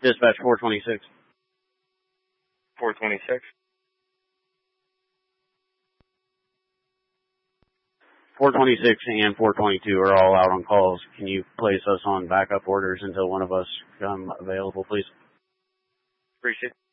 Dispatch 426. 426. 426 and 422 are all out on calls. Can you place us on backup orders until one of us become available, please? Appreciate it.